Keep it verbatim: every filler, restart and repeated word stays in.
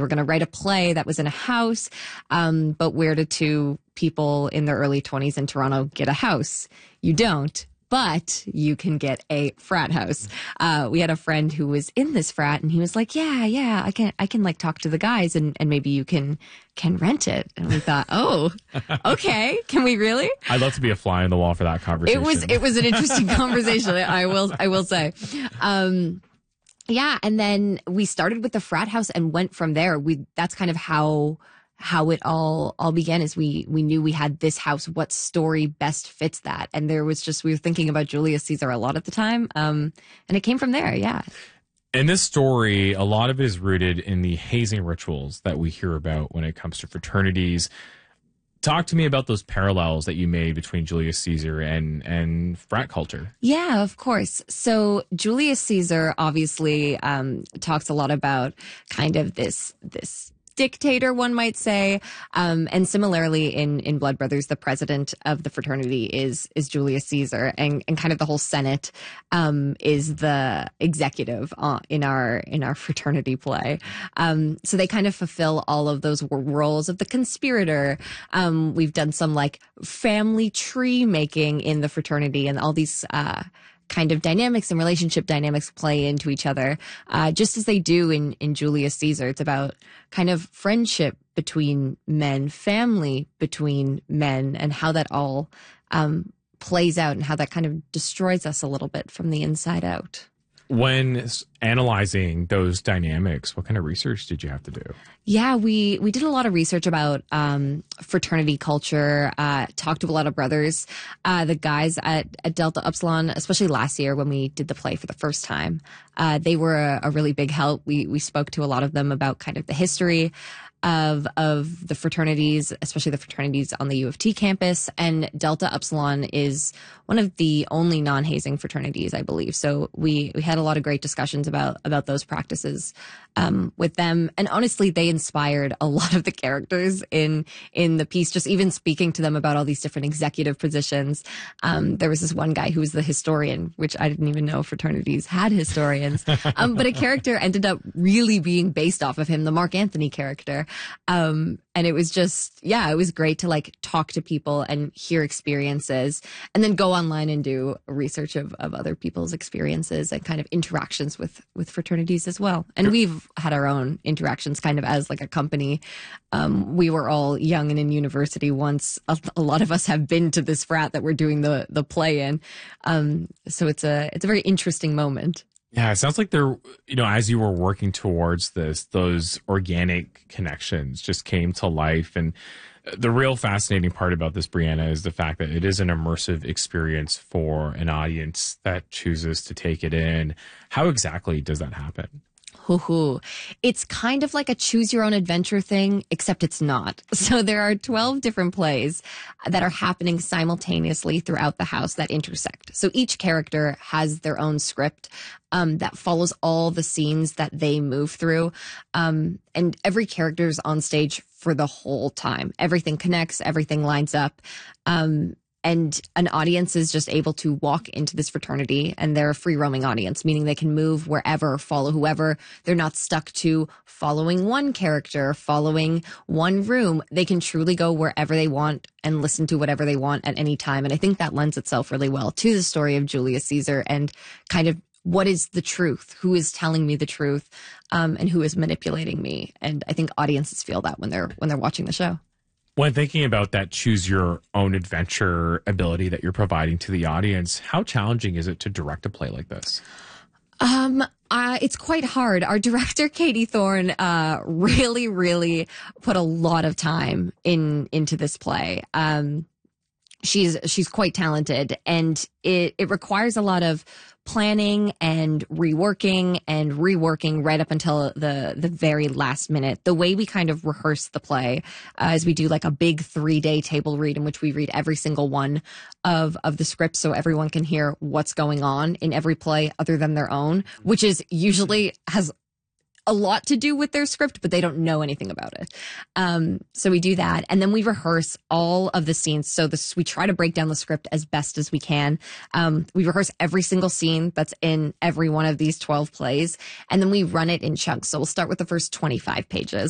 were going to write a play that was in a house. Um, but where do two people in their early twenties in Toronto get a house? You don't. But you can get a frat house. Uh, we had a friend who was in this frat, and he was like, "Yeah, yeah, I can, I can like talk to the guys, and, and maybe you can, can rent it." And we thought, "Oh, okay, can we really?" I'd love to be a fly on the wall for that conversation. It was, it was an interesting conversation. I will, I will say. Um, yeah, and then we started with the frat house and went from there. We, that's kind of how. how it all all began is we we knew we had this house. What story best fits that? And there was just, we were thinking about Julius Caesar a lot at the time. Um, and it came from there. Yeah. And this story, a lot of it is rooted in the hazing rituals that we hear about when it comes to fraternities. Talk to me about those parallels that you made between Julius Caesar and, and frat culture. Yeah, of course. So Julius Caesar obviously um, talks a lot about kind of this this dictator, one might say. Um, and similarly in, in Blood Brothers, the president of the fraternity is, is Julius Caesar, and, and kind of the whole Senate, um, is the executive uh, in our, in our fraternity play. Um, so they kind of fulfill all of those roles of the conspirator. Um, we've done some like family tree making in the fraternity, and all these, uh, kind of dynamics and relationship dynamics play into each other, uh, just as they do in, in Julius Caesar. It's about kind of friendship between men, family between men, and how that all um, plays out, and how that kind of destroys us a little bit from the inside out. When analyzing those dynamics, what kind of research did you have to do? Yeah, we, we did a lot of research about um, fraternity culture, uh, talked to a lot of brothers, uh, the guys at, at Delta Upsilon, especially last year when we did the play for the first time. Uh, they were a, a really big help. We, we spoke to a lot of them about kind of the history of of the fraternities, especially the fraternities on the U of T campus. And Delta Upsilon is one of the only non-hazing fraternities, I believe. So we we had a lot of great discussions about about those practices um, with them. And honestly, they inspired a lot of the characters in in the piece. Just even speaking to them about all these different executive positions. Um, there was this one guy who was the historian, which I didn't even know fraternities had historians. Um, but a character ended up really being based off of him, the Mark Antony character. Um, and it was just, yeah, it was great to like talk to people and hear experiences, and then go online and do research of, of other people's experiences and kind of interactions with, with fraternities as well. And we've had our own interactions kind of as like a company. Um, we were all young and in university once. A, a lot of us have been to this frat that we're doing the, the play in. Um, so it's a, it's a very interesting moment. Yeah, it sounds like there, you know, as you were working towards this, those organic connections just came to life. And the real fascinating part about this, Brianna, is the fact that it is an immersive experience for an audience that chooses to take it in. How exactly does that happen? Hoo-hoo. It's kind of like a choose your own adventure thing, except it's not. So there are twelve different plays that are happening simultaneously throughout the house that intersect. So each character has their own script um, that follows all the scenes that they move through. Um, and every character is on stage for the whole time. Everything connects, everything lines up. Um, And an audience is just able to walk into this fraternity, and they're a free roaming audience, meaning they can move wherever, follow whoever. They're not stuck to following one character, following one room. They can truly go wherever they want and listen to whatever they want at any time. And I think that lends itself really well to the story of Julius Caesar and kind of what is the truth? Who is telling me the truth? Um, and who is manipulating me? And I think audiences feel that when they're, when they're watching the show. When thinking about that choose your own adventure ability that you're providing to the audience, how challenging is it to direct a play like this? Um, uh, it's quite hard. Our director, Katie Thorne, uh, really, really put a lot of time in, into this play. Um, she's, she's quite talented, and it, it requires a lot of planning and reworking and reworking right up until the the very last minute. The way we kind of rehearse the play uh, is we do like a big three day table read in which we read every single one of of the scripts so everyone can hear what's going on in every play other than their own, which is usually has a lot to do with their script, but they don't know anything about it. Um, so we do that. And then we rehearse all of the scenes. So this, we try to break down the script as best as we can. Um, we rehearse every single scene that's in every one of these twelve plays. And then we run it in chunks. So we'll start with the first twenty-five pages.